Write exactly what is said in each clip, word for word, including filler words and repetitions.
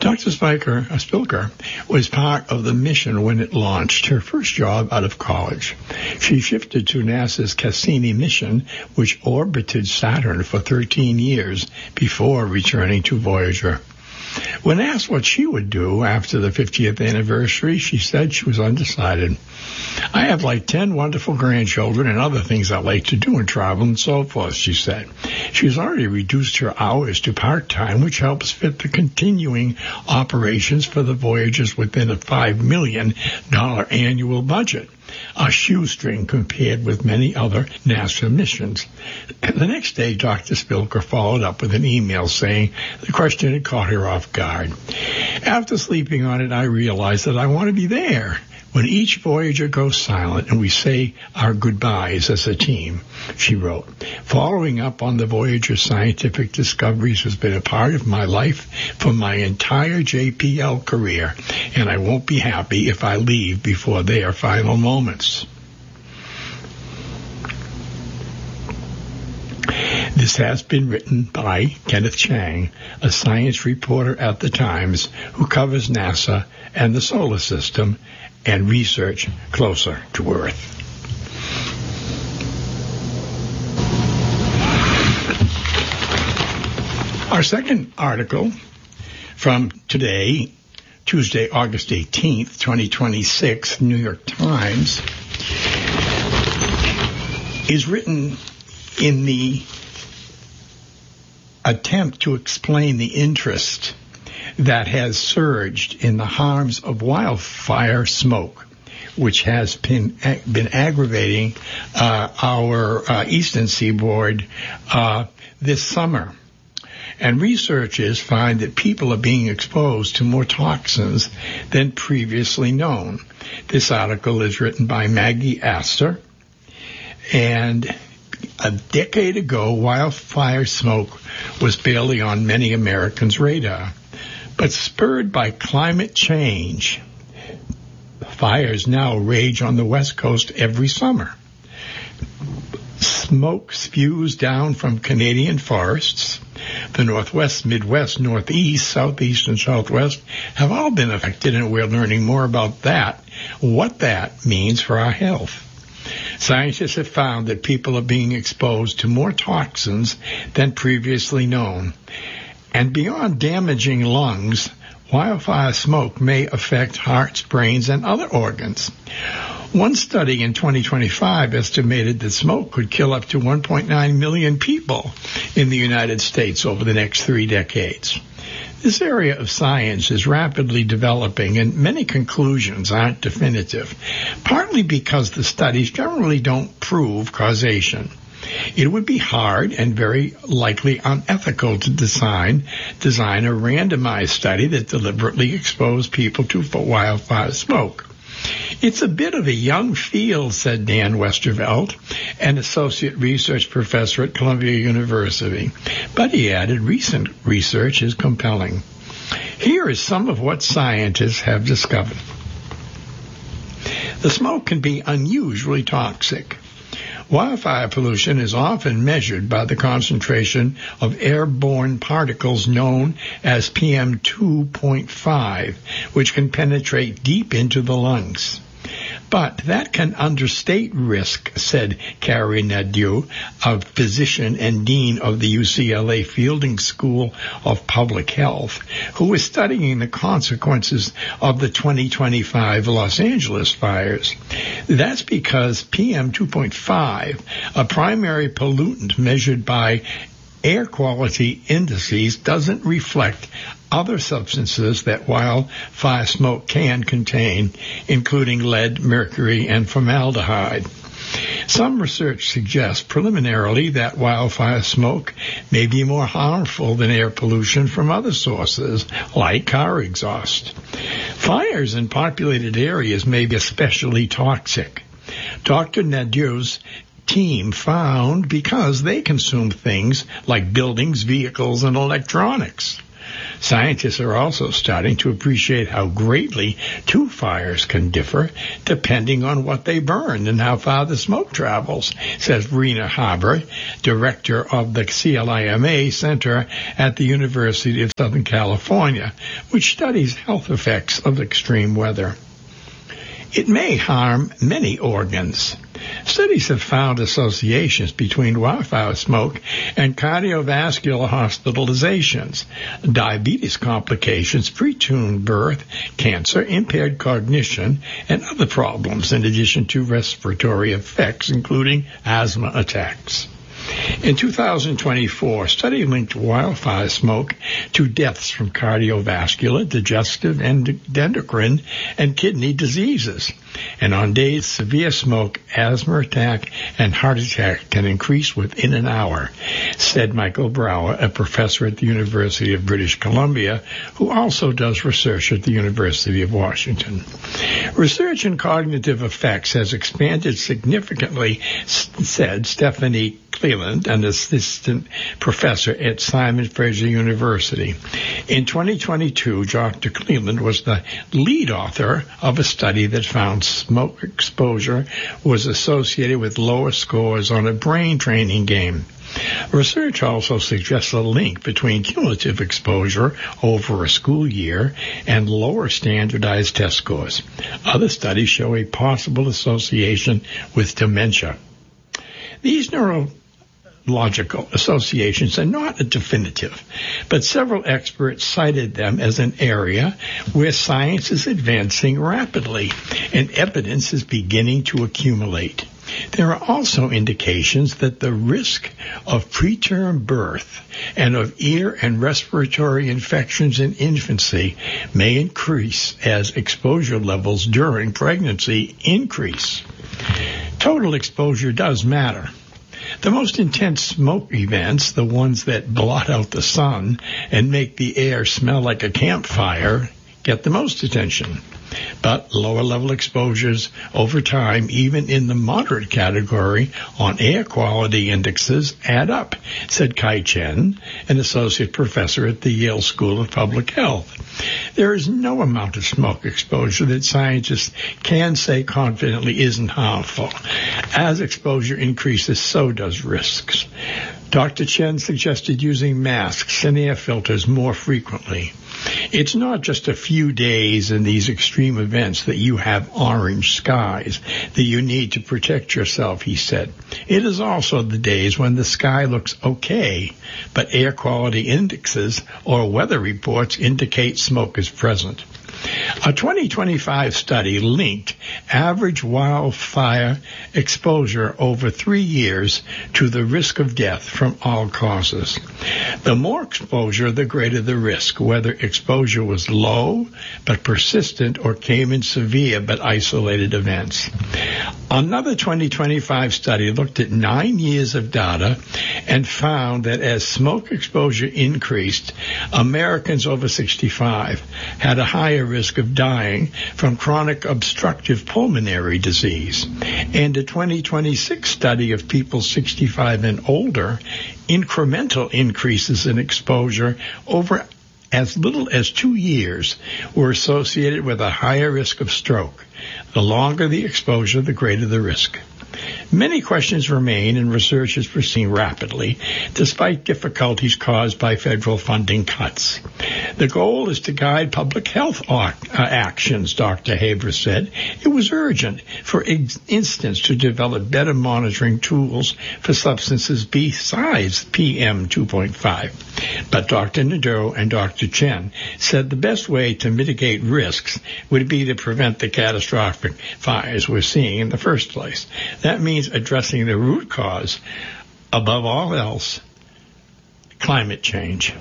Doctor Spiker, uh, Spilker was part of the mission when it launched, her first job out of college. She shifted to NASA's Cassini mission, which orbited Saturn for thirteen years before returning to Voyager. When asked what she would do after the fiftieth anniversary, she said she was undecided. I have like ten wonderful grandchildren and other things I like to do and travel and so forth, she said. She's already reduced her hours to part-time, which helps fit the continuing operations for the Voyagers within a five million dollars annual budget, a shoestring compared with many other NASA missions. The next day, Doctor Spilker followed up with an email saying the question had caught her off guard. After sleeping on it, I realized that I want to be there when each Voyager goes silent and we say our goodbyes as a team, she wrote. Following up on the Voyager scientific discoveries has been a part of my life for my entire J P L career, and I won't be happy if I leave before their final moments. This has been written by Kenneth Chang, a science reporter at the Times who covers NASA and the solar system and research closer to Earth. Our second article from today, Tuesday, August eighteenth, twenty twenty-six, New York Times, is written in the attempt to explain the interest that has surged in the harms of wildfire smoke, which has been been aggravating uh, our uh, eastern seaboard uh, this summer. And researchers find that people are being exposed to more toxins than previously known. This article is written by Maggie Astor, and a decade ago, wildfire smoke was barely on many Americans' radar. But spurred by climate change, fires now rage on the West Coast every summer. Smoke spews down from Canadian forests. The Northwest, Midwest, Northeast, Southeast, and Southwest have all been affected, and we're learning more about that, what that means for our health. Scientists have found that people are being exposed to more toxins than previously known. And beyond damaging lungs, wildfire smoke may affect hearts, brains, and other organs. One study in twenty twenty-five estimated that smoke could kill up to one point nine million people in the United States over the next three decades. This area of science is rapidly developing, and many conclusions aren't definitive, partly because the studies generally don't prove causation. It would be hard and very likely unethical to design, design a randomized study that deliberately exposed people to wildfire smoke. It's a bit of a young field, said Dan Westervelt, an associate research professor at Columbia University. But he added, recent research is compelling. Here is some of what scientists have discovered. The smoke can be unusually toxic. Wildfire pollution is often measured by the concentration of airborne particles known as P M two point five, which can penetrate deep into the lungs. But that can understate risk, said Carrie Nadeau, a physician and dean of the U C L A Fielding School of Public Health, who is studying the consequences of the twenty twenty-five Los Angeles fires. That's because P M two point five, a primary pollutant measured by air quality indices, doesn't reflect other substances that wildfire smoke can contain, including lead, mercury, and formaldehyde. Some research suggests preliminarily that wildfire smoke may be more harmful than air pollution from other sources, like car exhaust. Fires in populated areas may be especially toxic. Doctor Nadeau's team found because they consume things like buildings, vehicles, and electronics. Scientists are also starting to appreciate how greatly two fires can differ depending on what they burn and how far the smoke travels, says Rena Haber, director of the C L I M A Center at the University of Southern California, which studies health effects of extreme weather. It may harm many organs. Studies have found associations between wildfire smoke and cardiovascular hospitalizations, diabetes complications, preterm birth, cancer, impaired cognition, and other problems, in addition to respiratory effects, including asthma attacks. In two thousand twenty-four, a study linked wildfire smoke to deaths from cardiovascular, digestive, and endocrine, and kidney diseases. And on days severe smoke, asthma attack, and heart attack can increase within an hour, said Michael Brower, a professor at the University of British Columbia, who also does research at the University of Washington. Research in cognitive effects has expanded significantly, said Stephanie Cleland, an assistant professor at Simon Fraser University. In twenty twenty-two, Doctor Cleland was the lead author of a study that found smoke exposure was associated with lower scores on a brain training game. Research also suggests a link between cumulative exposure over a school year and lower standardized test scores. Other studies show a possible association with dementia. These neurological associations are not definitive, but several experts cited them as an area where science is advancing rapidly and evidence is beginning to accumulate. There are also indications that the risk of preterm birth and of ear and respiratory infections in infancy may increase as exposure levels during pregnancy increase. Total exposure does matter. The most intense smoke events, the ones that blot out the sun and make the air smell like a campfire, get the most attention. But lower-level exposures over time, even in the moderate category on air quality indexes, add up, said Kai Chen, an associate professor at the Yale School of Public Health. There is no amount of smoke exposure that scientists can say confidently isn't harmful. As exposure increases, so does risks. Doctor Chen suggested using masks and air filters more frequently. It's not just a few days in these extreme events that you have orange skies that you need to protect yourself, he said. It is also the days when the sky looks okay, but air quality indexes or weather reports indicate smoke is present. A twenty twenty-five study linked average wildfire exposure over three years to the risk of death from all causes. The more exposure, the greater the risk, whether exposure was low but persistent or came in severe but isolated events. Another twenty twenty-five study looked at nine years of data and found that as smoke exposure increased, Americans over sixty-five had a higher risk of dying from chronic obstructive pulmonary disease. And a twenty twenty-six study of people sixty-five and older, incremental increases in exposure over as little as two years were associated with a higher risk of stroke. The longer the exposure, the greater the risk. Many questions remain, and research is proceeding rapidly, despite difficulties caused by federal funding cuts. The goal is to guide public health actions, Doctor Haber said. It was urgent, for instance, to develop better monitoring tools for substances besides P M two point five. But Doctor Nadeau and Doctor Chen said the best way to mitigate risks would be to prevent the catastrophic fires we're seeing in the first place. That means addressing the root cause, above all else, climate change.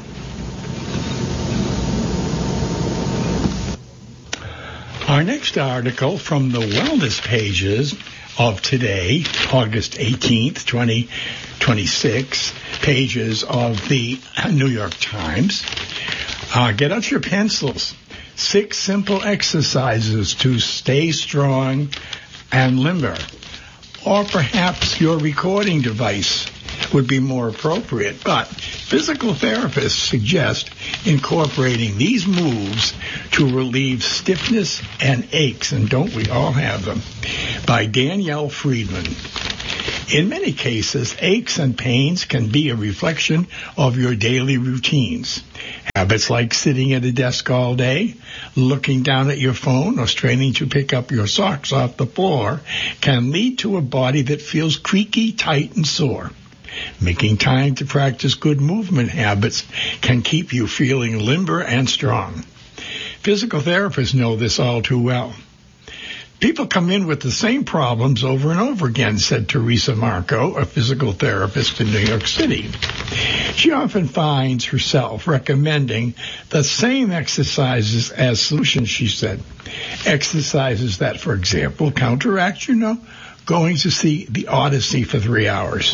Our next article from the wellness pages of today, August eighteenth, twenty twenty-six, pages of the New York Times. Uh, get out your pencils. Six simple exercises to stay strong and limber. Or perhaps your recording device would be more appropriate. But physical therapists suggest incorporating these moves to relieve stiffness and aches, and don't we all have them, by Danielle Friedman. In many cases, aches and pains can be a reflection of your daily routines. Habits like sitting at a desk all day, looking down at your phone, or straining to pick up your socks off the floor can lead to a body that feels creaky, tight, and sore. Making time to practice good movement habits can keep you feeling limber and strong. Physical therapists know this all too well. People come in with the same problems over and over again, said Teresa Marco, a physical therapist in New York City. She often finds herself recommending the same exercises as solutions, she said. Exercises that, for example, counteract, you know, going to see the Odyssey for three hours.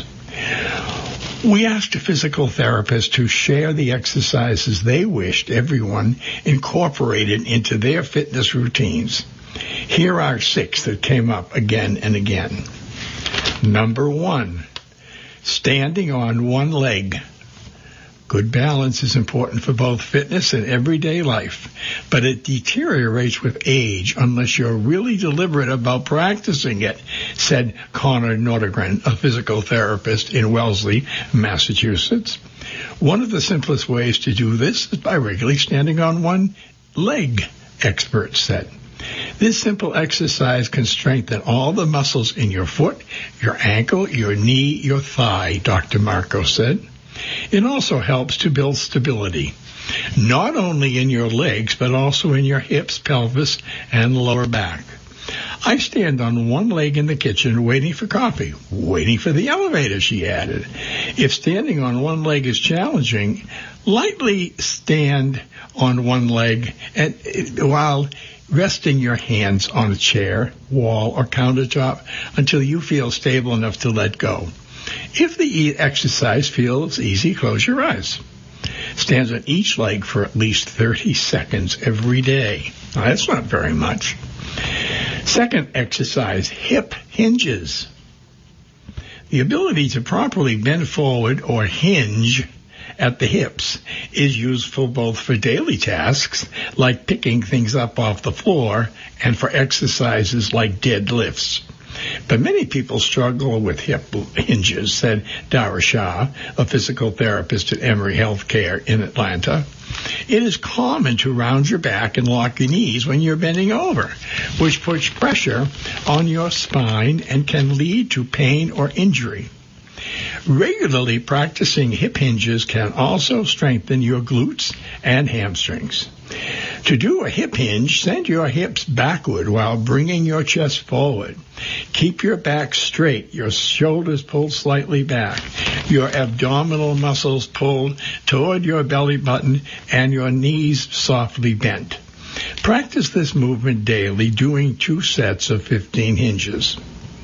We asked a physical therapist to share the exercises they wished everyone incorporated into their fitness routines. Here are six that came up again and again. Number one, standing on one leg. Good balance is important for both fitness and everyday life, but it deteriorates with age unless you're really deliberate about practicing it, said Connor Nordegren, a physical therapist in Wellesley, Massachusetts. One of the simplest ways to do this is by regularly standing on one leg, experts said. This simple exercise can strengthen all the muscles in your foot, your ankle, your knee, your thigh, Doctor Marco said. It also helps to build stability, not only in your legs, but also in your hips, pelvis, and lower back. I stand on one leg in the kitchen waiting for coffee, waiting for the elevator, she added. If standing on one leg is challenging, lightly stand on one leg and while resting your hands on a chair, wall, or countertop until you feel stable enough to let go. If the exercise feels easy, close your eyes. Stand on each leg for at least thirty seconds every day. Now, that's not very much. Second exercise, hip hinges. The ability to properly bend forward or hinge at the hips is useful both for daily tasks like picking things up off the floor and for exercises like deadlifts. But many people struggle with hip hinges, said Dara Shah, a physical therapist at Emory Healthcare in Atlanta. It is common to round your back and lock your knees when you're bending over, which puts pressure on your spine and can lead to pain or injury. Regularly practicing hip hinges can also strengthen your glutes and hamstrings. To do a hip hinge, send your hips backward while bringing your chest forward. Keep your back straight, your shoulders pulled slightly back, your abdominal muscles pulled toward your belly button, and your knees softly bent. Practice this movement daily, doing two sets of fifteen hinges.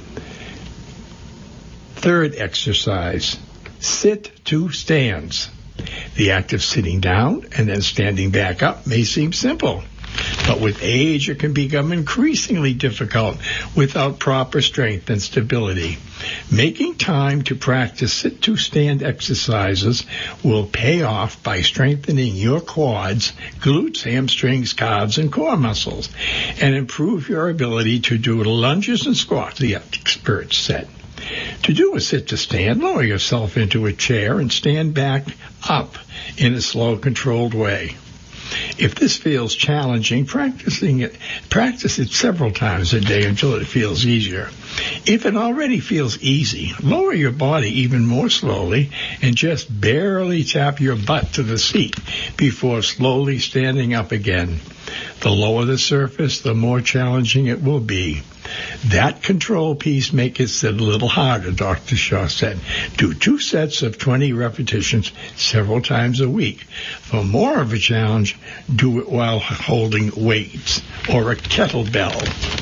Third exercise, sit to stands. The act of sitting down and then standing back up may seem simple, but with age it can become increasingly difficult without proper strength and stability. Making time to practice sit-to-stand exercises will pay off by strengthening your quads, glutes, hamstrings, calves, and core muscles, and improve your ability to do lunges and squats, the experts said. To do a sit-to-stand, lower yourself into a chair and stand back up in a slow, controlled way. If this feels challenging, practicing it, practice it several times a day until it feels easier. If it already feels easy, lower your body even more slowly and just barely tap your butt to the seat before slowly standing up again. The lower the surface, the more challenging it will be. That control piece makes it a little harder, Doctor Shaw said. Do two sets of twenty repetitions several times a week. For more of a challenge, do it while holding weights or a kettlebell.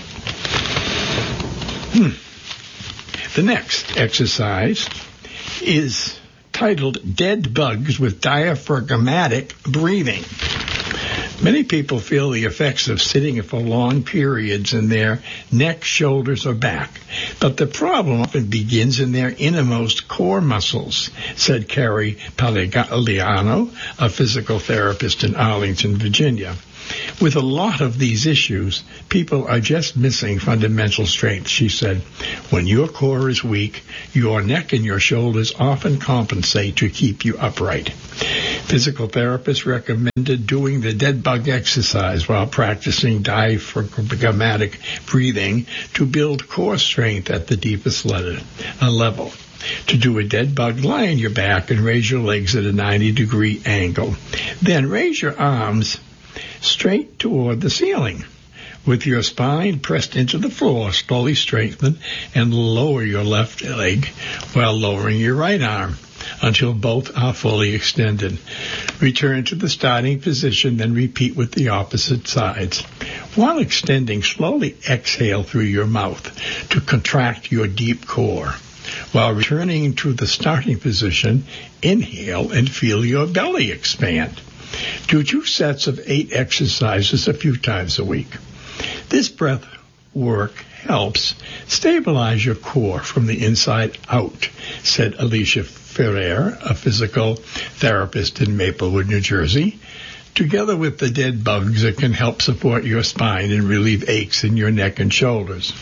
Hmm. The next exercise is titled Dead Bugs with Diaphragmatic Breathing. Many people feel the effects of sitting for long periods in their neck, shoulders, or back, but the problem often begins in their innermost core muscles, said Carrie Paligliano, a physical therapist in Arlington, Virginia. With a lot of these issues, people are just missing fundamental strength, she said. When your core is weak, your neck and your shoulders often compensate to keep you upright. Physical therapists recommended doing the dead bug exercise while practicing diaphragmatic breathing to build core strength at the deepest level. To do a dead bug, lie on your back and raise your legs at a ninety degree angle. Then raise your arms straight toward the ceiling. With your spine pressed into the floor, slowly straighten and lower your left leg while lowering your right arm until both are fully extended. Return to the starting position, then repeat with the opposite sides. While extending, slowly exhale through your mouth to contract your deep core. While returning to the starting position, inhale and feel your belly expand. Do two sets of eight exercises a few times a week. This breath work helps stabilize your core from the inside out, said Alicia Ferrer, a physical therapist in Maplewood, New Jersey. Together with the dead bugs, it can help support your spine and relieve aches in your neck and shoulders.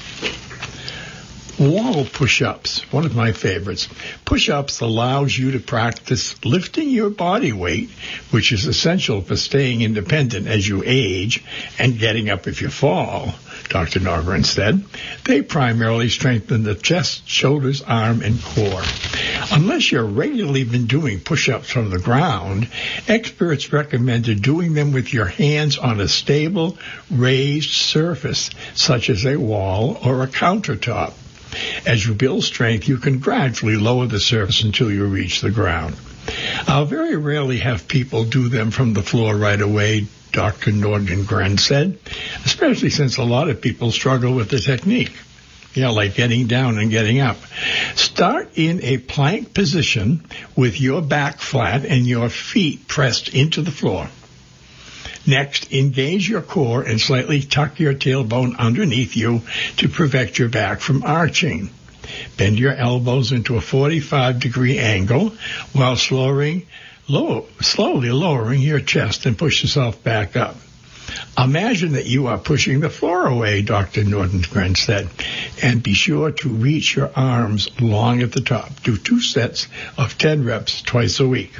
Wall push-ups, one of my favorites. Push-ups allows you to practice lifting your body weight, which is essential for staying independent as you age and getting up if you fall, Doctor Norgren said. They primarily strengthen the chest, shoulders, arm, and core. Unless you're regularly been doing push-ups from the ground, experts recommended doing them with your hands on a stable, raised surface, such as a wall or a countertop. As you build strength, you can gradually lower the surface until you reach the ground. I'll very rarely have people do them from the floor right away, Doctor Nordengren said, especially since a lot of people struggle with the technique. Yeah, like getting down and getting up. Start in a plank position with your back flat and your feet pressed into the floor. Next, engage your core and slightly tuck your tailbone underneath you to prevent your back from arching. Bend your elbows into a forty-five degree angle while slowing, low, slowly lowering your chest and push yourself back up. Imagine that you are pushing the floor away, Doctor Nordengren said, and be sure to reach your arms long at the top. Do two sets of ten reps twice a week.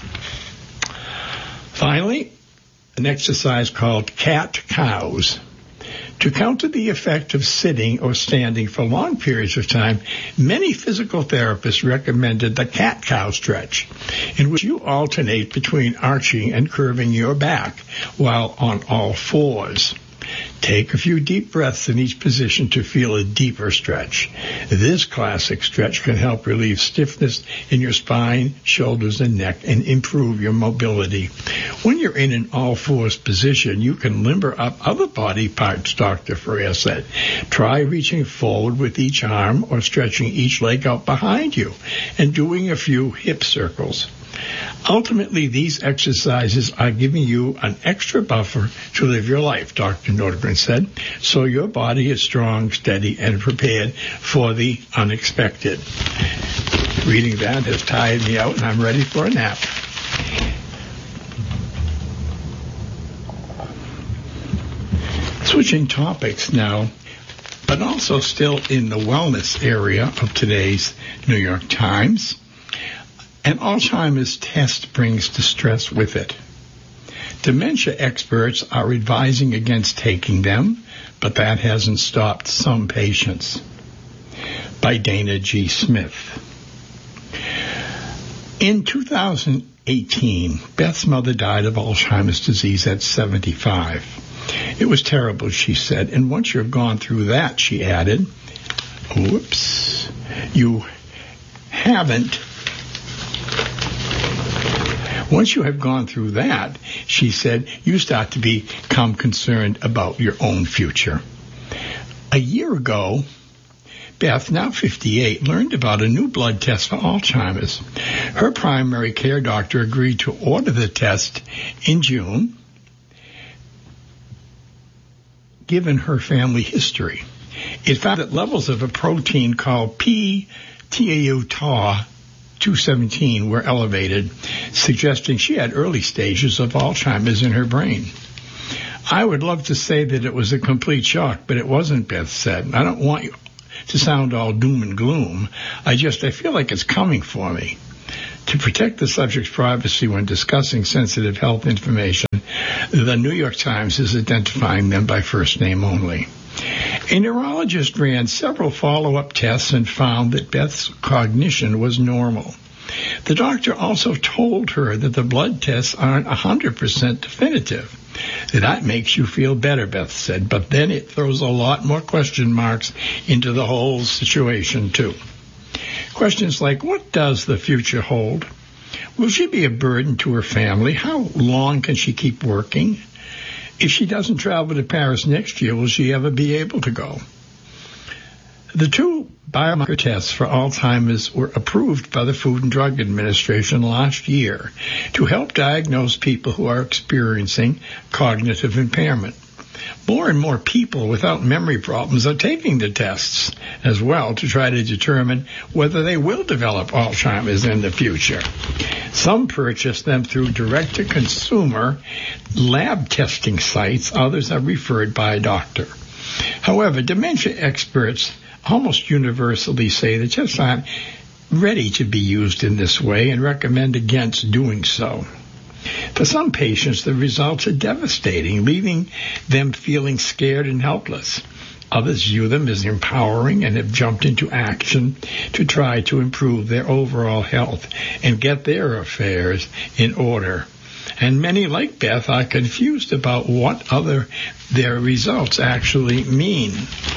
Finally, an exercise called cat-cows. To counter the effect of sitting or standing for long periods of time, many physical therapists recommended the cat-cow stretch, in which you alternate between arching and curving your back while on all fours. Take a few deep breaths in each position to feel a deeper stretch. This classic stretch can help relieve stiffness in your spine, shoulders, and neck and improve your mobility. When you're in an all-fours position, you can limber up other body parts, Doctor Ferrer said. Try reaching forward with each arm or stretching each leg out behind you and doing a few hip circles. Ultimately, these exercises are giving you an extra buffer to live your life, Doctor Nordengren said, so your body is strong, steady, and prepared for the unexpected. Reading that has tired me out, and I'm ready for a nap. Switching topics now, but also still in the wellness area of today's New York Times. An Alzheimer's test brings distress with it. Dementia experts are advising against taking them, but that hasn't stopped some patients. By Dana G. Smith. In two thousand eighteen, Beth's mother died of Alzheimer's disease at seventy-five. It was terrible, she said, and once you've gone through that, she added, whoops, you haven't Once you have gone through that, she said, you start to become concerned about your own future. A year ago, Beth, now fifty-eight, learned about a new blood test for Alzheimer's. Her primary care doctor agreed to order the test in June. given her family history. It found that levels of a protein called p tau two seventeen were elevated, suggesting she had early stages of Alzheimer's in her brain. I would love to say that it was a complete shock, but it wasn't, Beth said. I don't want you to sound all doom and gloom. I just, I feel like it's coming for me. To protect the subject's privacy when discussing sensitive health information, the New York Times is identifying them by first name only. A neurologist ran several follow-up tests and found that Beth's cognition was normal. The doctor also told her that the blood tests aren't one hundred percent definitive. That makes you feel better, Beth said, but then it throws a lot more question marks into the whole situation, too. Questions like, what does the future hold? Will she be a burden to her family? How long can she keep working? If she doesn't travel to Paris next year, will she ever be able to go? The two biomarker tests for Alzheimer's were approved by the Food and Drug Administration last year to help diagnose people who are experiencing cognitive impairment. More and more people without memory problems are taking the tests as well to try to determine whether they will develop Alzheimer's in the future. Some purchase them through direct-to-consumer lab testing sites. Others are referred by a doctor. However, dementia experts almost universally say the tests aren't ready to be used in this way and recommend against doing so. For some patients, the results are devastating, leaving them feeling scared and helpless. Others view them as empowering and have jumped into action to try to improve their overall health and get their affairs in order. And many, like Beth, are confused about what other their results actually mean.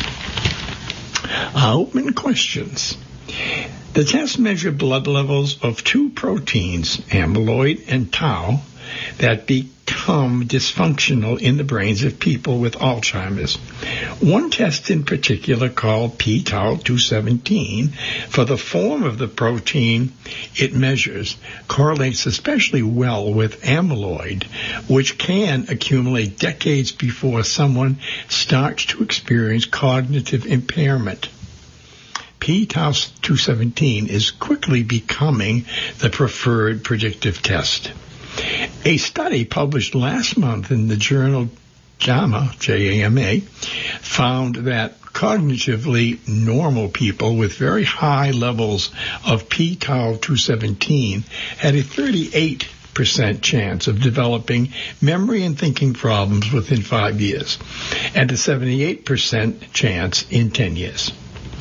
Open questions. The test measured blood levels of two proteins, amyloid and tau, that become dysfunctional in the brains of people with Alzheimer's. One test in particular, called p tau two seventeen, for the form of the protein it measures, correlates especially well with amyloid, which can accumulate decades before someone starts to experience cognitive impairment. p tau two seventeen is quickly becoming the preferred predictive test. A study published last month in the journal JAMA, J A M A, found that cognitively normal people with very high levels of p tau two seventeen had a thirty-eight percent chance of developing memory and thinking problems within five years, and a seventy-eight percent chance in ten years.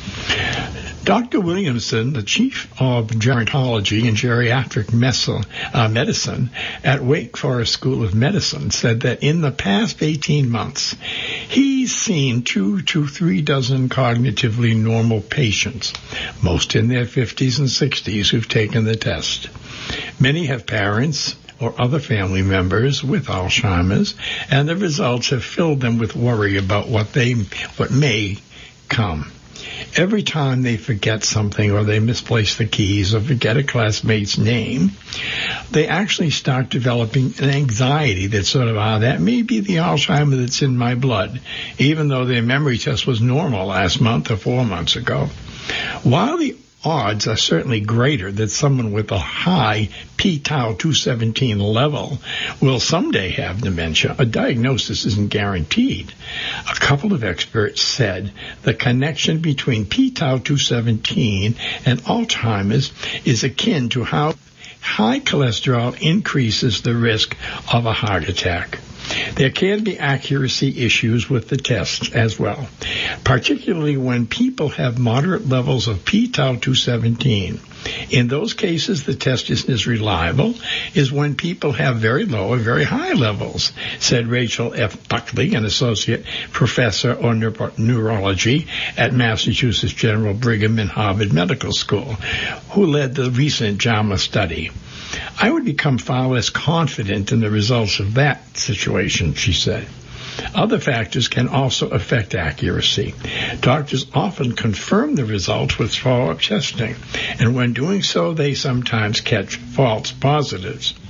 Doctor Williamson, the chief of gerontology and geriatric medicine at Wake Forest School of Medicine, said that in the past eighteen months, he's seen two to three dozen cognitively normal patients, most in their fifties and sixties, who've taken the test. Many have parents or other family members with Alzheimer's, and the results have filled them with worry about what they, what may come. Every time they forget something or they misplace the keys or forget a classmate's name, they actually start developing an anxiety that sort of, ah, that may be the Alzheimer's that's in my blood, even though their memory test was normal last month or four months ago. While the odds are certainly greater that someone with a high p tau two seventeen level will someday have dementia, a diagnosis isn't guaranteed. A couple of experts said the connection between p tau two seventeen and Alzheimer's is akin to how high cholesterol increases the risk of a heart attack. There can be accuracy issues with the tests as well, particularly when people have moderate levels of p tau two seventeen. In those cases, the test isn't as reliable as when people have very low or very high levels, said Rachel F. Buckley, an associate professor of neuro- neurology at Massachusetts General Brigham and Harvard Medical School, who led the recent JAMA study. I would become far less confident in the results of that situation, she said. Other factors can also affect accuracy. Doctors often confirm the results with follow-up testing, and when doing so, they sometimes catch false positives.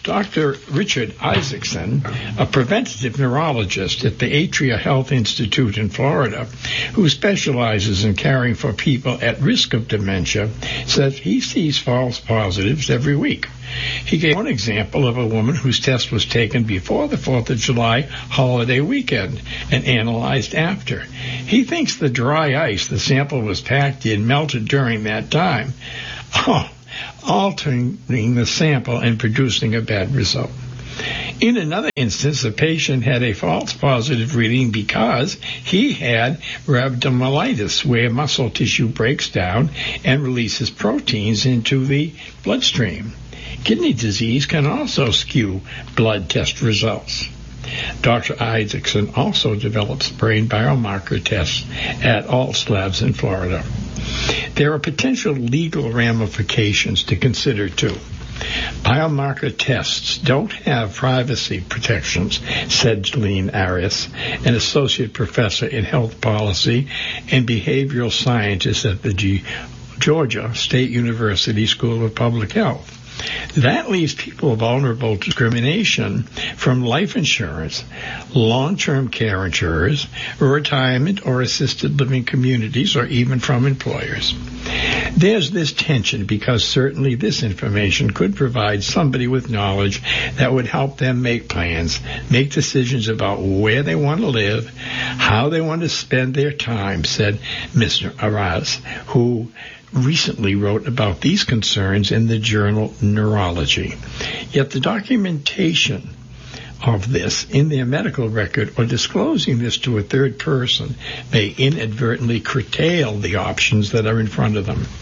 Doctor Richard Isaacson, a preventative neurologist at the Atria Health Institute in Florida, who specializes in caring for people at risk of dementia, says he sees false positives every week. He gave one example of a woman whose test was taken before the fourth of July holiday weekend and analyzed after. He thinks the dry ice the sample was packed in melted during that time, oh, altering the sample and producing a bad result. In another instance, the patient had a false positive reading because he had rhabdomyolysis, where muscle tissue breaks down and releases proteins into the bloodstream. Kidney disease can also skew blood test results. Doctor Isaacson also develops brain biomarker tests at Alts Labs in Florida. There are potential legal ramifications to consider, too. Biomarker tests don't have privacy protections, said Jeline Arias, an associate professor in health policy and behavioral scientist at the G- Georgia State University School of Public Health. That leaves people vulnerable to discrimination from life insurance, long-term care insurers, retirement or assisted living communities, or even from employers. There's this tension because certainly this information could provide somebody with knowledge that would help them make plans, make decisions about where they want to live, how they want to spend their time, said Mister Arias, who recently wrote about these concerns in the journal Neurology. Yet the documentation of this in their medical record or disclosing this to a third person may inadvertently curtail the options that are in front of them.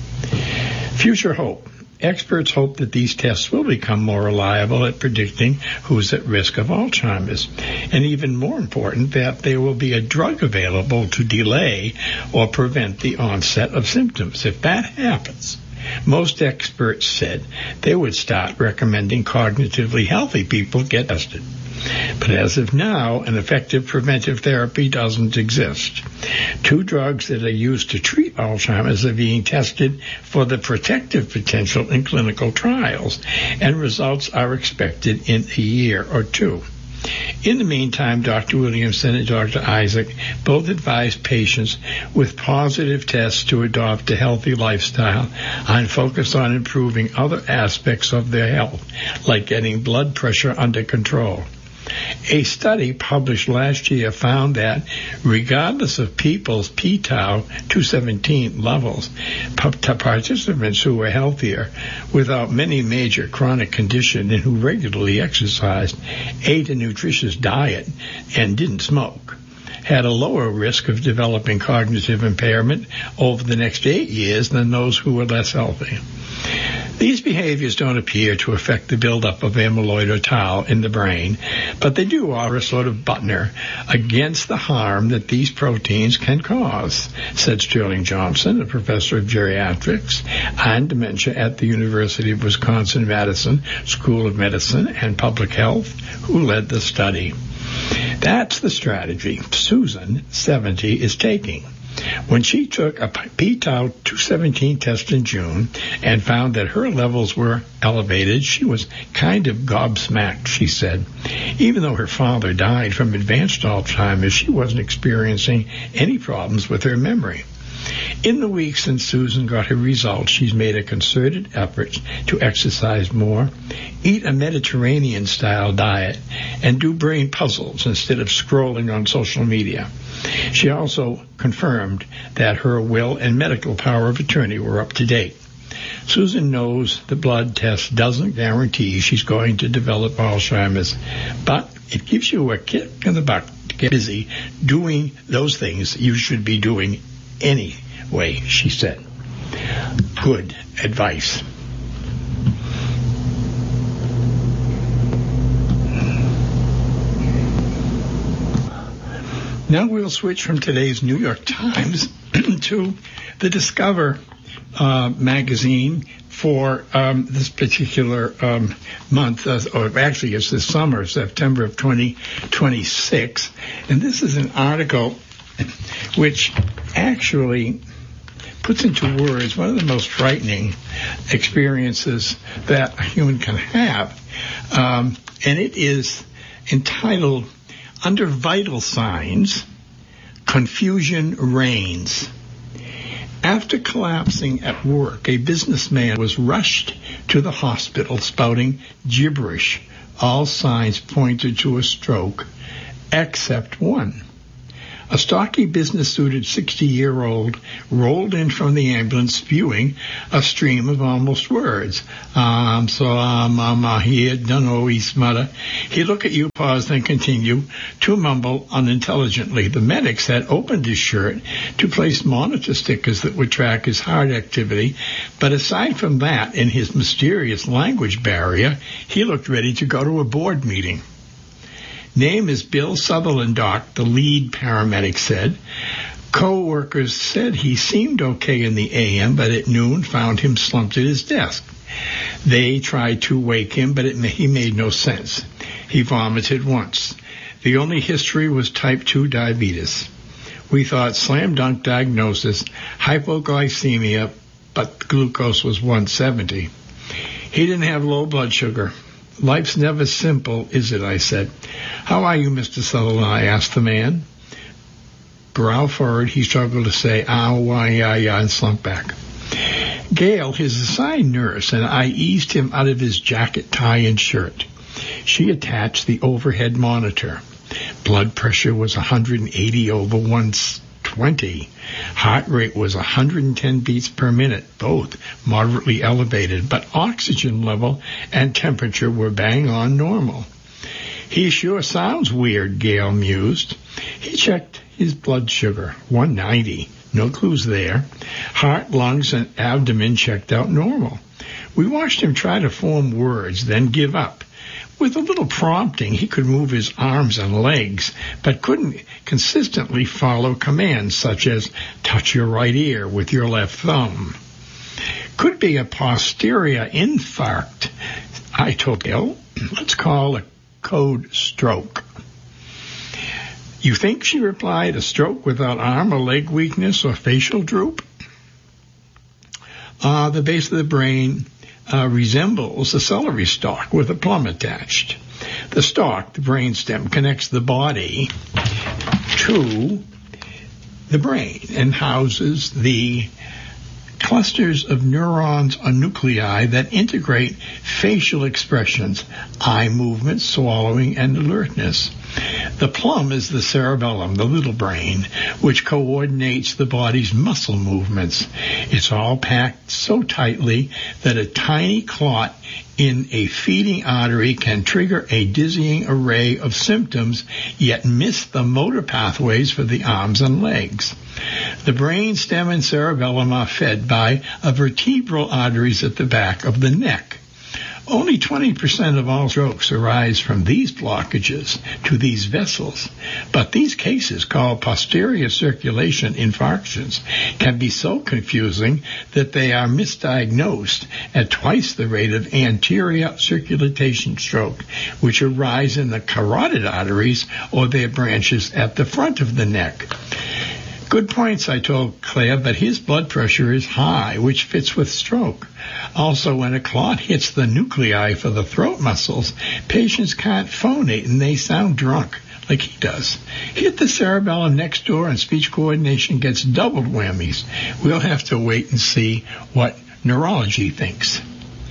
Future hope. Experts hope that these tests will become more reliable at predicting who's at risk of Alzheimer's, and even more important, that there will be a drug available to delay or prevent the onset of symptoms. If that happens, most experts said they would start recommending cognitively healthy people get tested. But as of now, an effective preventive therapy doesn't exist. Two drugs that are used to treat Alzheimer's are being tested for the protective potential in clinical trials, and results are expected in a year or two. In the meantime, Doctor Williamson and Doctor Isaac both advise patients with positive tests to adopt a healthy lifestyle and focus on improving other aspects of their health, like getting blood pressure under control. A study published last year found that regardless of people's p tau two seventeen levels, participants who were healthier, without many major chronic condition and who regularly exercised, ate a nutritious diet, and didn't smoke, had a lower risk of developing cognitive impairment over the next eight years than those who were less healthy. These behaviors don't appear to affect the buildup of amyloid or tau in the brain, but they do offer a sort of butner against the harm that these proteins can cause, said Sterling Johnson, a professor of geriatrics and dementia at the University of Wisconsin-Madison School of Medicine and Public Health, who led the study. That's the strategy Susan, seventy, is taking. When she took a p tau two seventeen test in June and found that her levels were elevated, she was kind of gobsmacked, she said. Even though her father died from advanced Alzheimer's, she wasn't experiencing any problems with her memory. In the weeks since Susan got her results, she's made a concerted effort to exercise more, eat a Mediterranean-style diet, and do brain puzzles instead of scrolling on social media. She also confirmed that her will and medical power of attorney were up to date. Susan knows the blood test doesn't guarantee she's going to develop Alzheimer's, but it gives you a kick in the butt to get busy doing those things you should be doing anyway, she said. Good advice. Now we'll switch from today's New York Times to the Discover uh, magazine for um, this particular um, month, uh, or actually it's this summer, September of twenty twenty-six. And this is an article which actually puts into words one of the most frightening experiences that a human can have. Um, and it is entitled, Under Vital Signs, Confusion Reigns. After collapsing at work, a businessman was rushed to the hospital spouting gibberish. All signs pointed to a stroke, except one. A stocky, business-suited sixty-year-old rolled in from the ambulance spewing a stream of almost words. Um, so, um, um, uh, he had done all he smuttered. He looked at you, paused, then continued to mumble unintelligently. The medics had opened his shirt to place monitor stickers that would track his heart activity, but aside from that, in his mysterious language barrier, he looked ready to go to a board meeting. Name is Bill Sutherland, Doc, the lead paramedic said. Co-workers said he seemed okay in the A M, but at noon found him slumped at his desk. They tried to wake him, but it, he made no sense. He vomited once. The only history was type two diabetes. We thought slam dunk diagnosis, hypoglycemia, but glucose was one seventy. He didn't have low blood sugar. Life's never simple, is it? I said. How are you, Mister Sutherland? I asked the man. Brow forward, he struggled to say, ah, why, yeah, yeah, and slunk back. Gail, his assigned nurse, and I eased him out of his jacket, tie, and shirt. She attached the overhead monitor. Blood pressure was one hundred eighty over one twenty. Heart rate was one hundred ten beats per minute, both moderately elevated, but oxygen level and temperature were bang on normal. He sure sounds weird, Gail mused. He checked his blood sugar, one ninety. No clues there. Heart, lungs, and abdomen checked out normal. We watched him try to form words, then give up. With a little prompting, he could move his arms and legs, but couldn't consistently follow commands such as touch your right ear with your left thumb. Could be a posterior infarct. I told Gail, let's call a code stroke. You think, she replied, a stroke without arm or leg weakness or facial droop? Uh, the base of the brain Uh, resembles a celery stalk with a plum attached. The stalk, the brainstem, connects the body to the brain and houses the clusters of neurons or nuclei that integrate facial expressions, eye movements, swallowing, and alertness. The plum is the cerebellum, the little brain, which coordinates the body's muscle movements. It's all packed so tightly that a tiny clot in a feeding artery can trigger a dizzying array of symptoms, yet miss the motor pathways for the arms and legs. The brain stem and cerebellum are fed by a vertebral arteries at the back of the neck. Only twenty percent of all strokes arise from these blockages to these vessels, but these cases, called posterior circulation infarctions, can be so confusing that they are misdiagnosed at twice the rate of anterior circulation stroke, which arise in the carotid arteries or their branches at the front of the neck. Good points, I told Claire, but his blood pressure is high, which fits with stroke. Also, when a clot hits the nuclei for the throat muscles, patients can't phonate and they sound drunk, like he does. Hit the cerebellum next door and speech coordination gets doubled whammies. We'll have to wait and see what neurology thinks.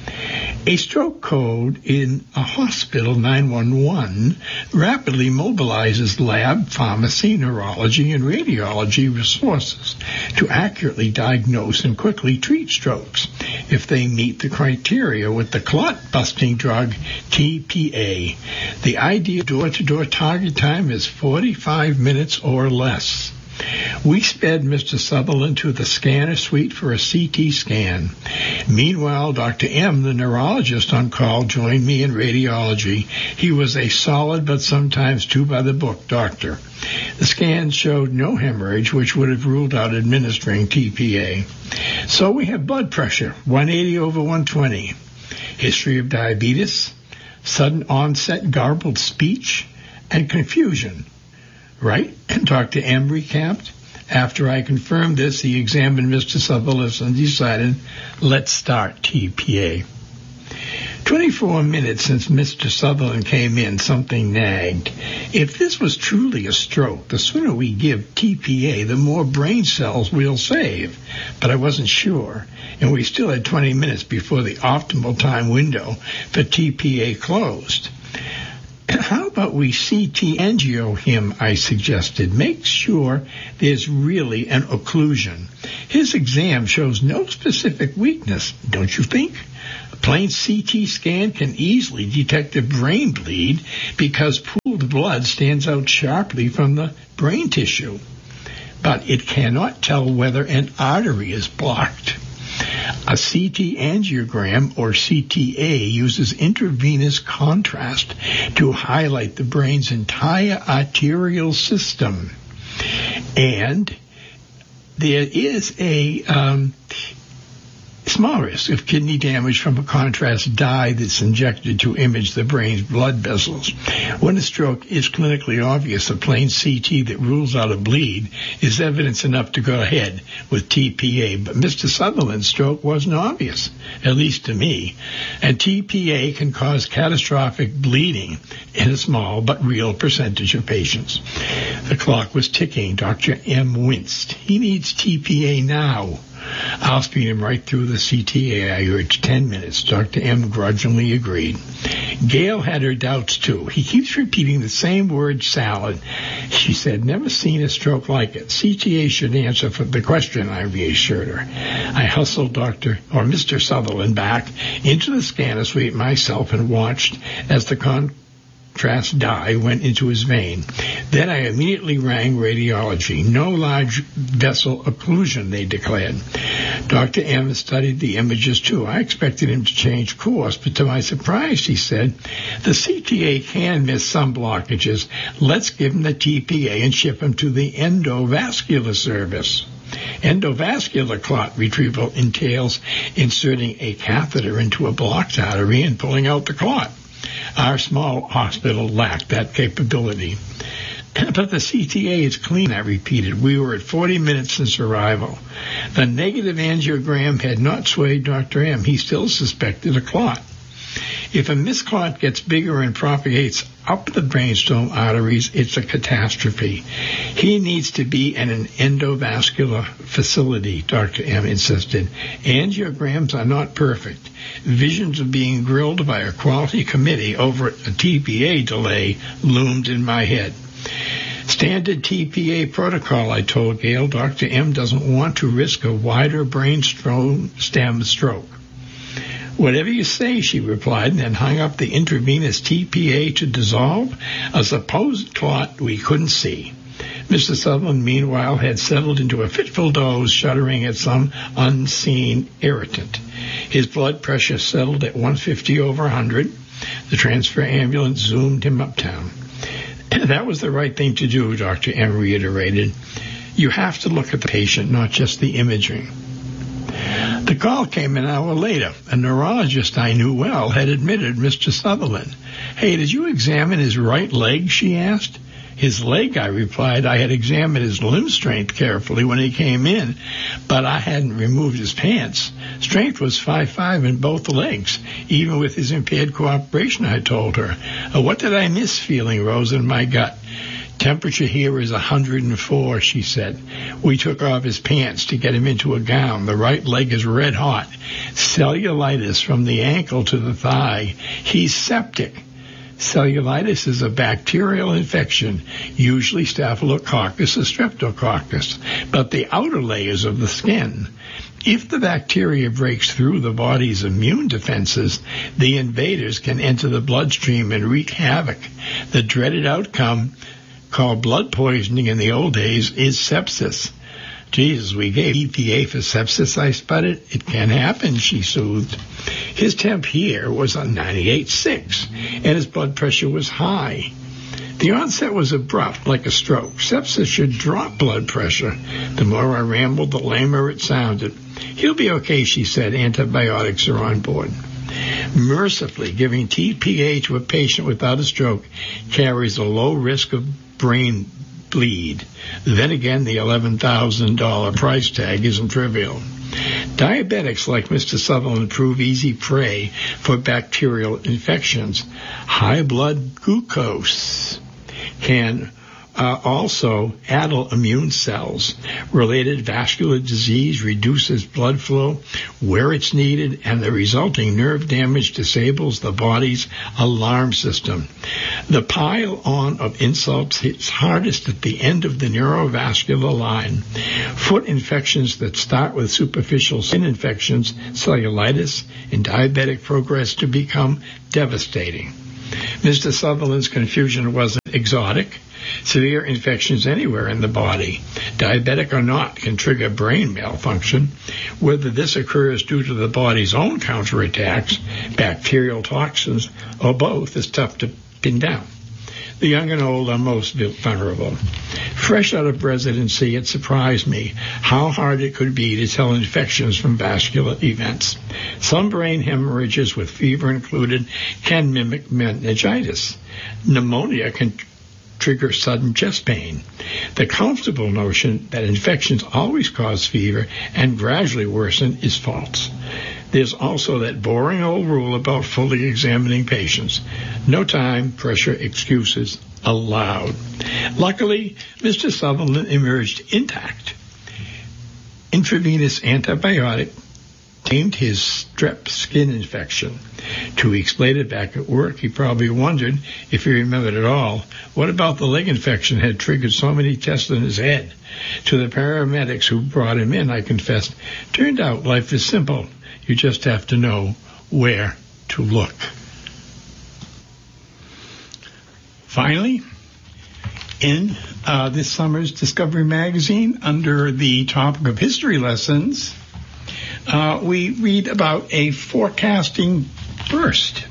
A stroke code in a hospital nine one one rapidly mobilizes lab, pharmacy, neurology, and radiology resources to accurately diagnose and quickly treat strokes if they meet the criteria with the clot-busting drug T P A. The ideal door-to-door target time is forty-five minutes or less. We sped Mister Sutherland to the scanner suite for a C T scan. Meanwhile, Doctor M, the neurologist on call, joined me in radiology. He was a solid but sometimes too-by-the-book doctor. The scan showed no hemorrhage, which would have ruled out administering T P A. So we have blood pressure, one eighty over one twenty. History of diabetes, sudden onset garbled speech, and confusion. Right? And Doctor M recapped. After I confirmed this, he examined Mister Sutherland and decided, let's start T P A. Twenty-four minutes since Mister Sutherland came in, something nagged. If this was truly a stroke, the sooner we give T P A, the more brain cells we'll save. But I wasn't sure, and we still had twenty minutes before the optimal time window for T P A closed. How about we C T angio him, I suggested. Make sure there's really an occlusion. His exam shows no specific weakness, don't you think? A plain C T scan can easily detect a brain bleed because pooled blood stands out sharply from the brain tissue. But it cannot tell whether an artery is blocked. A C T angiogram, or C T A, uses intravenous contrast to highlight the brain's entire arterial system. And there is a um, small risk of kidney damage from a contrast dye that's injected to image the brain's blood vessels. When a stroke is clinically obvious, a plain C T that rules out a bleed is evidence enough to go ahead with T P A. But Mister Sutherland's stroke wasn't obvious, at least to me. And T P A can cause catastrophic bleeding in a small but real percentage of patients. The clock was ticking. Doctor M winced. He needs T P A now. I'll speed him right through the C T A, I urged. Ten minutes. Doctor M grudgingly agreed. Gail had her doubts, too. He keeps repeating the same word, salad. She said, never seen a stroke like it. C T A should answer for the question, I reassured her. I hustled Doctor or Mister Sutherland back into the scanner suite myself and watched as the con contrast dye went into his vein. Then I immediately rang radiology. No large vessel occlusion, they declared. Doctor M studied the images, too. I expected him to change course, but to my surprise, he said, the C T A can miss some blockages. Let's give him the T P A and ship him to the endovascular service. Endovascular clot retrieval entails inserting a catheter into a blocked artery and pulling out the clot. Our small hospital lacked that capability. But the C T A is clean, I repeated. We were at forty minutes since arrival. The negative angiogram had not swayed Doctor M. He still suspected a clot. If a misclot gets bigger and propagates up the brainstem arteries, it's a catastrophe. He needs to be in an endovascular facility, Doctor M insisted. Angiograms are not perfect. Visions of being grilled by a quality committee over a T P A delay loomed in my head. Standard T P A protocol, I told Gail. Doctor M doesn't want to risk a wider brain stem stroke. Whatever you say, she replied, and then hung up the intravenous T P A to dissolve a supposed clot we couldn't see. Mister Sutherland, meanwhile, had settled into a fitful doze, shuddering at some unseen irritant. His blood pressure settled at one fifty over one hundred. The transfer ambulance zoomed him uptown. That was the right thing to do, Doctor M reiterated. You have to look at the patient, not just the imaging. The call came an hour later. A neurologist I knew well had admitted Mister Sutherland. Hey, did you examine his right leg, she asked. His leg, I replied. I had examined his limb strength carefully when he came in, but I hadn't removed his pants. Strength was five five in both legs, even with his impaired cooperation, I told her. Uh, what did I miss? Feeling rose in my gut. Temperature here is one hundred four, she said. We took off his pants to get him into a gown. The right leg is red hot. Cellulitis from the ankle to the thigh. He's septic. Cellulitis is a bacterial infection, usually Staphylococcus or Streptococcus, but the outer layers of the skin. If the bacteria breaks through the body's immune defenses, the invaders can enter the bloodstream and wreak havoc. The dreaded outcome, called blood poisoning in the old days, is sepsis. Jesus, we gave T P A for sepsis, I sputtered. It can happen, she soothed. His temp here was on ninety-eight point six, and his blood pressure was high. The onset was abrupt, like a stroke. Sepsis should drop blood pressure. The more I rambled, the lamer it sounded. He'll be okay, she said. Antibiotics are on board. Mercifully, giving T P A to a patient without a stroke carries a low risk of brain bleed. Then again, the eleven thousand dollars price tag isn't trivial. Diabetics like Mister Sutherland prove easy prey for bacterial infections. High blood glucose can Uh, also addle immune cells. Related vascular disease reduces blood flow where it's needed, and the resulting nerve damage disables the body's alarm system. The pile-on of insults hits hardest at the end of the neurovascular line. Foot infections that start with superficial skin infections, cellulitis, and diabetic progress to become devastating. Mister Sutherland's confusion wasn't exotic. Severe infections anywhere in the body, diabetic or not, can trigger brain malfunction. Whether this occurs due to the body's own counterattacks, bacterial toxins, or both is tough to pin down. The young and old are most vulnerable. Fresh out of residency, it surprised me how hard it could be to tell infections from vascular events. Some brain hemorrhages with fever included can mimic meningitis. Pneumonia can trigger sudden chest pain. The comfortable notion that infections always cause fever and gradually worsen is false. There's also that boring old rule about fully examining patients. No time, pressure, excuses allowed. Luckily, Mister Sutherland emerged intact. Intravenous antibiotic tamed his strep skin infection. Two weeks later, back at work, he probably wondered if he remembered at all what about the leg infection had triggered so many tests in his head. To the paramedics who brought him in, I confessed, turned out life is simple. You just have to know where to look. Finally, in uh, this summer's Discovery Magazine, under the topic of history lessons, Uh, we read about a forecasting burst.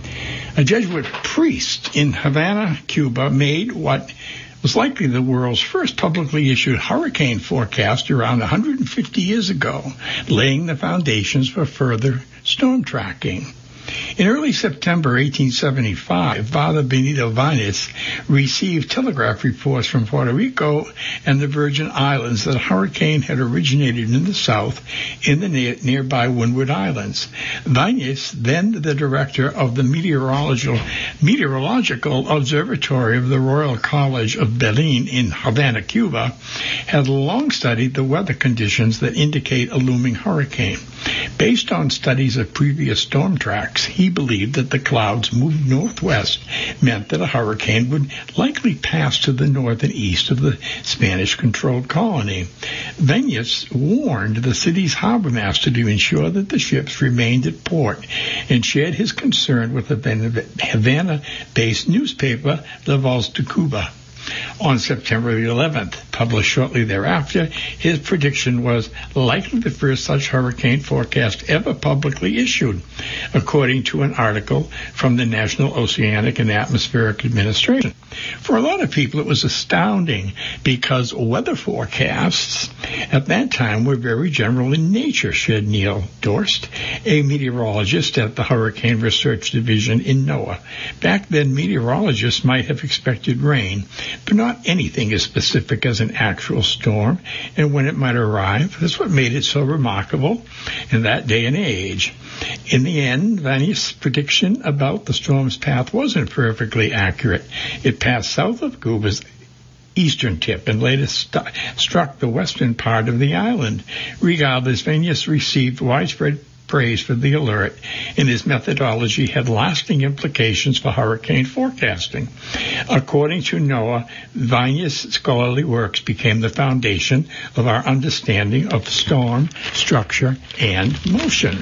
A Jesuit priest in Havana, Cuba, made what was likely the world's first publicly issued hurricane forecast around one hundred fifty years ago, laying the foundations for further storm tracking. In early September eighteen seventy-five, Father Benito Viñas received telegraph reports from Puerto Rico and the Virgin Islands that a hurricane had originated in the south in the near, nearby Windward Islands. Viñas, then the director of the Meteorological, Meteorological Observatory of the Royal College of Belin in Havana, Cuba, had long studied the weather conditions that indicate a looming hurricane. Based on studies of previous storm tracks, he believed that the clouds moved northwest meant that a hurricane would likely pass to the north and east of the Spanish-controlled colony. Viñas warned the city's harbor master to ensure that the ships remained at port and shared his concern with the Havana-based newspaper La Voz de Cuba. On September the eleventh, published shortly thereafter, his prediction was likely the first such hurricane forecast ever publicly issued, according to an article from the National Oceanic and Atmospheric Administration. For a lot of people, it was astounding because weather forecasts at that time were very general in nature, said Neil Dorst, a meteorologist at the Hurricane Research Division in NOAA. Back then, meteorologists might have expected rain, but not anything as specific as an actual storm and when it might arrive. That's what made it so remarkable in that day and age. In the end, Viñas' prediction about the storm's path wasn't perfectly accurate. It passed south of Cuba's eastern tip and later st- struck the western part of the island. Regardless, Viñas received widespread praise for the alert, and his methodology had lasting implications for hurricane forecasting. According to NOAA, Viñas' scholarly works became the foundation of our understanding of storm, structure, and motion.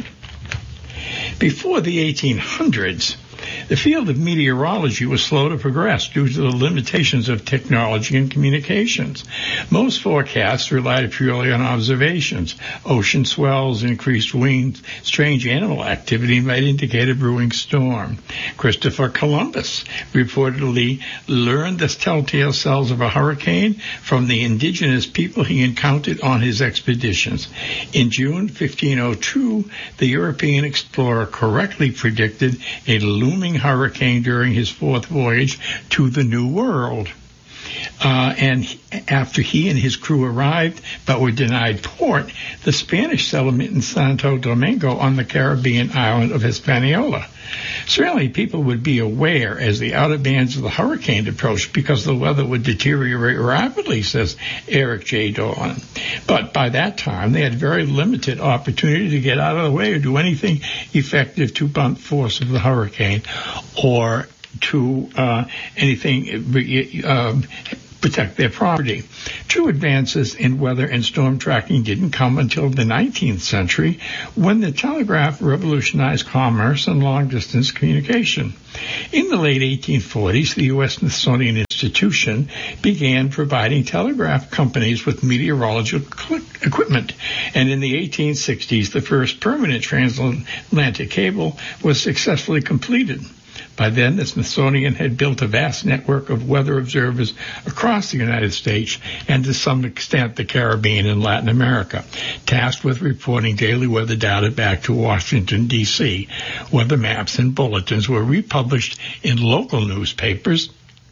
Before the eighteen hundreds, the field of meteorology was slow to progress due to the limitations of technology and communications. Most forecasts relied purely on observations. Ocean swells, increased winds, strange animal activity might indicate a brewing storm. Christopher Columbus reportedly learned the telltale signs of a hurricane from the indigenous people he encountered on his expeditions. In June fifteen oh two, the European explorer correctly predicted a looming hurricane during his fourth voyage to the New World. Uh, and he, after he and his crew arrived but were denied port, the Spanish settlement in Santo Domingo on the Caribbean island of Hispaniola. Certainly people would be aware as the outer bands of the hurricane approached because the weather would deteriorate rapidly, says Eric J. Dolan. But by that time, they had very limited opportunity to get out of the way or do anything effective to blunt force of the hurricane or to uh, anything uh, protect their property. True advances in weather and storm tracking didn't come until the nineteenth century, when the telegraph revolutionized commerce and long-distance communication. In the late eighteen forties, the U S Smithsonian Institution began providing telegraph companies with meteorological equipment, and in the eighteen sixties, the first permanent transatlantic cable was successfully completed. By then, the Smithsonian had built a vast network of weather observers across the United States and to some extent the Caribbean and Latin America, tasked with reporting daily weather data back to Washington, D C Weather maps and bulletins were republished in local newspapers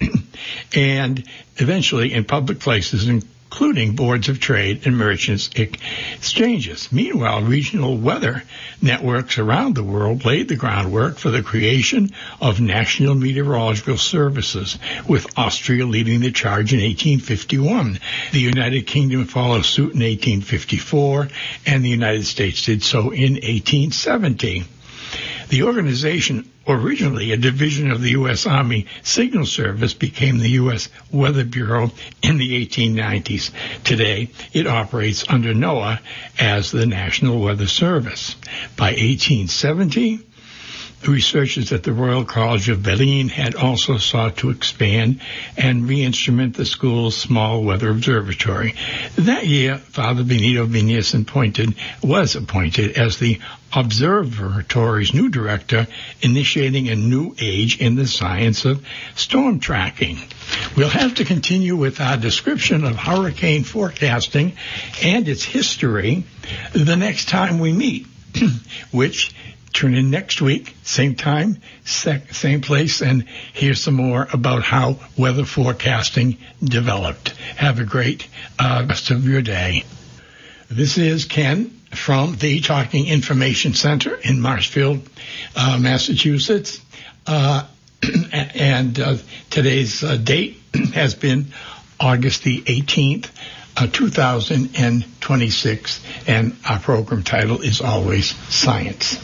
and eventually in public places, including boards of trade and merchants exchanges. Meanwhile, regional weather networks around the world laid the groundwork for the creation of national meteorological services, with Austria leading the charge in eighteen fifty-one. The United Kingdom followed suit in eighteen fifty-four, and the United States did so in eighteen seventy. The organization, originally a division of the U S Army Signal Service, became the U S Weather Bureau in the eighteen nineties. Today, it operates under NOAA as the National Weather Service. By eighteen seventy, researchers at the Royal College of Berlin had also sought to expand and re-instrument the school's small weather observatory. That year, Father Benito Viñas appointed, was appointed as the observatory's new director, initiating a new age in the science of storm tracking. We'll have to continue with our description of hurricane forecasting and its history the next time we meet, which tune in next week, same time, sec- same place, and hear some more about how weather forecasting developed. Have a great uh, rest of your day. This is Ken from the Talking Information Center in Marshfield, uh, Massachusetts. Uh, and uh, today's uh, date has been August the eighteenth, uh, two thousand twenty-six, and our program title is always Science.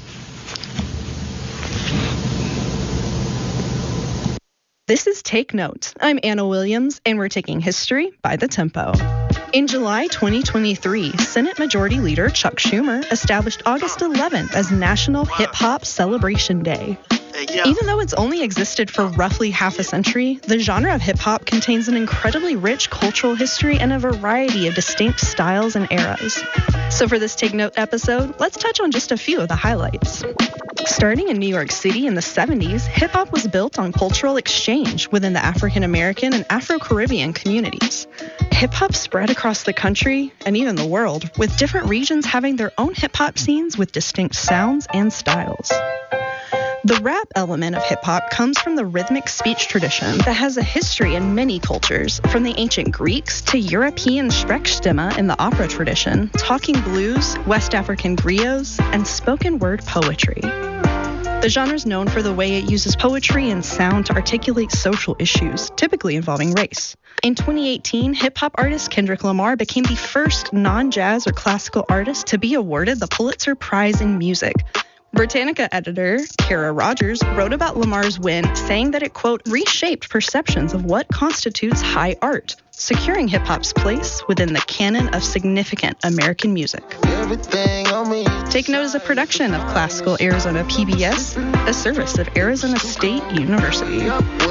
This is Take Note. I'm Anna Williams, and we're taking history by the tempo. In July twenty twenty-three, Senate Majority Leader Chuck Schumer established August eleventh as National Hip Hop Celebration Day. Even though it's only existed for roughly half a century, the genre of hip-hop contains an incredibly rich cultural history and a variety of distinct styles and eras. So for this Take Note episode, let's touch on just a few of the highlights. Starting in New York City in the seventies, hip-hop was built on cultural exchange within the African-American and Afro-Caribbean communities. Hip-hop spread across the country and even the world, with different regions having their own hip-hop scenes with distinct sounds and styles. The rap element of hip-hop comes from the rhythmic speech tradition that has a history in many cultures, from the ancient Greeks to European Sprechstimme in the opera tradition, talking blues, West African griots, and spoken word poetry. The genre is known for the way it uses poetry and sound to articulate social issues, typically involving race. In twenty eighteen, hip-hop artist Kendrick Lamar became the first non-jazz or classical artist to be awarded the Pulitzer Prize in Music. Britannica editor Kara Rogers wrote about Lamar's win, saying that it, quote, reshaped perceptions of what constitutes high art, securing hip-hop's place within the canon of significant American music. Take Note is a production of Classical Arizona P B S, a service of Arizona State University.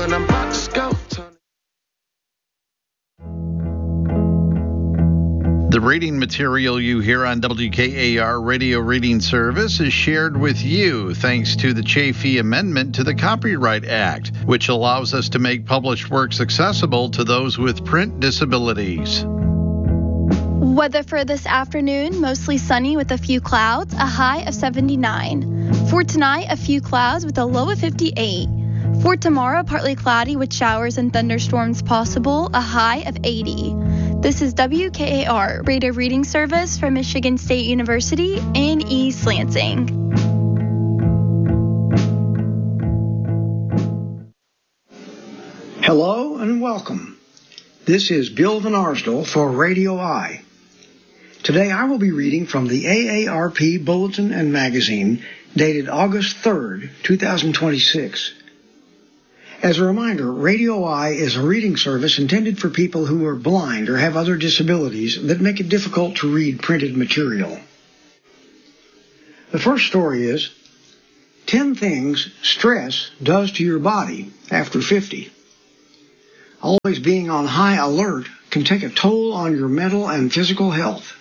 The reading material you hear on W K A R Radio Reading Service is shared with you thanks to the Chafee Amendment to the Copyright Act, which allows us to make published works accessible to those with print disabilities. Weather for this afternoon, mostly sunny with a few clouds, a high of seventy-nine. For tonight, a few clouds with a low of fifty-eight. For tomorrow, partly cloudy with showers and thunderstorms possible, a high of eighty. This is W K A R, Radio Reading Service from Michigan State University in East Lansing. Hello and welcome. This is Bill Van Arsdell for Radio I. Today I will be reading from the A A R P Bulletin and Magazine dated August third, two thousand twenty-six. As a reminder, Radio I is a reading service intended for people who are blind or have other disabilities that make it difficult to read printed material. The first story is ten Things Stress Does to Your Body After fifty. Always being on high alert can take a toll on your mental and physical health.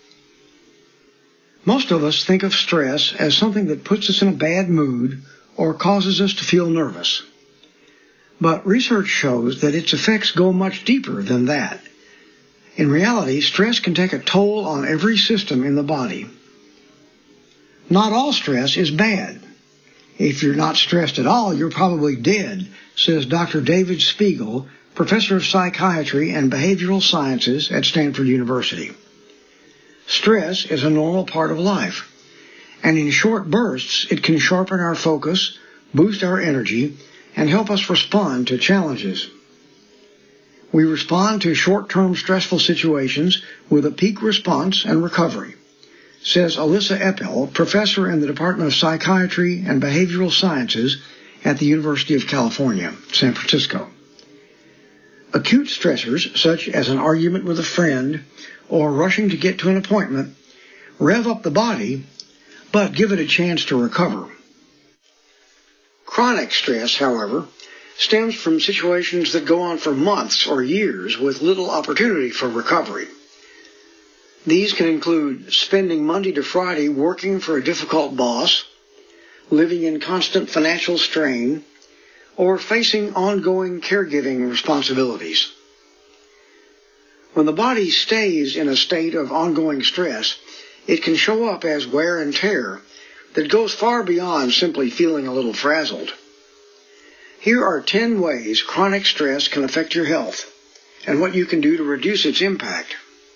Most of us think of stress as something that puts us in a bad mood or causes us to feel nervous. But research shows that its effects go much deeper than that. In reality, stress can take a toll on every system in the body. Not all stress is bad. If you're not stressed at all, you're probably dead, says Doctor David Spiegel, professor of psychiatry and behavioral sciences at Stanford University. Stress is a normal part of life, and in short bursts, it can sharpen our focus, boost our energy, and help us respond to challenges. We respond to short-term stressful situations with a peak response and recovery, says Alyssa Eppel, professor in the Department of Psychiatry and Behavioral Sciences at the University of California, San Francisco. Acute stressors, such as an argument with a friend or rushing to get to an appointment, rev up the body, but give it a chance to recover. Chronic stress, however, stems from situations that go on for months or years with little opportunity for recovery. These can include spending Monday to Friday working for a difficult boss, living in constant financial strain, or facing ongoing caregiving responsibilities. When the body stays in a state of ongoing stress, it can show up as wear and tear that goes far beyond simply feeling a little frazzled. Here are ten ways chronic stress can affect your health and what you can do to reduce its impact.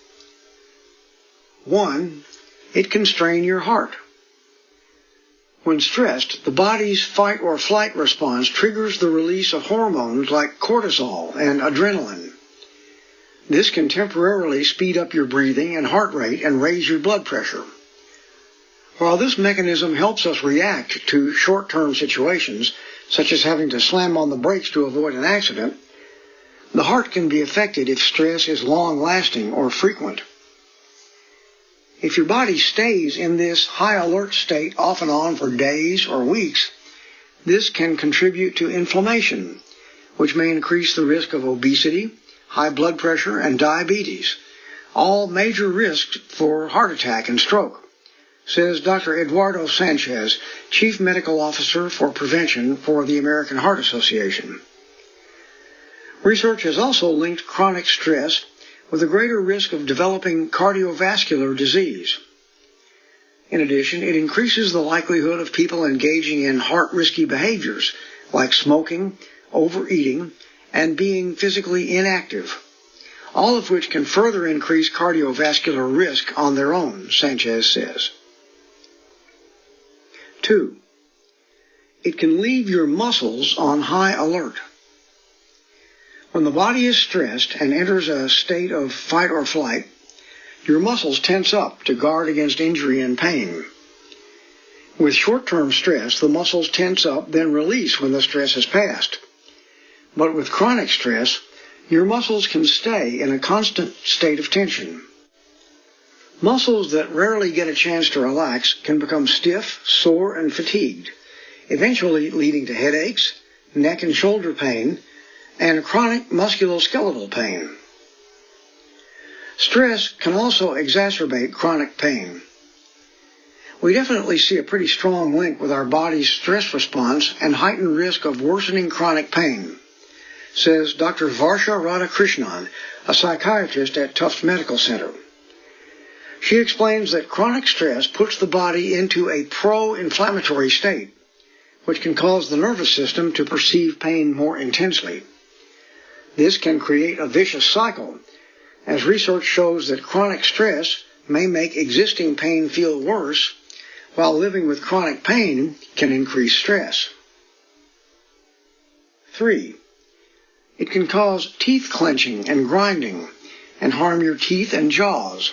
One, it can strain your heart. When stressed, the body's fight or flight response triggers the release of hormones like cortisol and adrenaline. This can temporarily speed up your breathing and heart rate and raise your blood pressure. While this mechanism helps us react to short-term situations, such as having to slam on the brakes to avoid an accident, the heart can be affected if stress is long-lasting or frequent. If your body stays in this high-alert state off and on for days or weeks, this can contribute to inflammation, which may increase the risk of obesity, high blood pressure, and diabetes, all major risks for heart attack and stroke, says Doctor Eduardo Sanchez, Chief Medical Officer for Prevention for the American Heart Association. Research has also linked chronic stress with a greater risk of developing cardiovascular disease. In addition, it increases the likelihood of people engaging in heart-risky behaviors like smoking, overeating, and being physically inactive, all of which can further increase cardiovascular risk on their own, Sanchez says. Two, it can leave your muscles on high alert. When the body is stressed and enters a state of fight or flight, your muscles tense up to guard against injury and pain. With short-term stress, the muscles tense up, then release when the stress has passed. But with chronic stress, your muscles can stay in a constant state of tension. Muscles that rarely get a chance to relax can become stiff, sore, and fatigued, eventually leading to headaches, neck and shoulder pain, and chronic musculoskeletal pain. Stress can also exacerbate chronic pain. We definitely see a pretty strong link with our body's stress response and heightened risk of worsening chronic pain, says Doctor Varsha Radhakrishnan, a psychiatrist at Tufts Medical Center. She explains that chronic stress puts the body into a pro-inflammatory state, which can cause the nervous system to perceive pain more intensely. This can create a vicious cycle, as research shows that chronic stress may make existing pain feel worse, while living with chronic pain can increase stress. Three, it can cause teeth clenching and grinding and harm your teeth and jaws.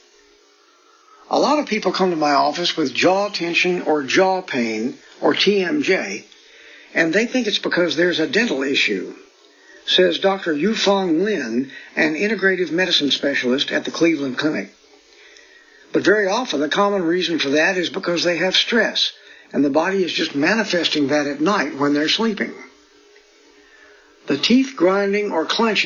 A lot of people come to my office with jaw tension or jaw pain or T M J, and they think it's because there's a dental issue, says Doctor Yufeng Lin, an integrative medicine specialist at the Cleveland Clinic. But very often the common reason for that is because they have stress, and the body is just manifesting that at night when they're sleeping. The teeth grinding or clenching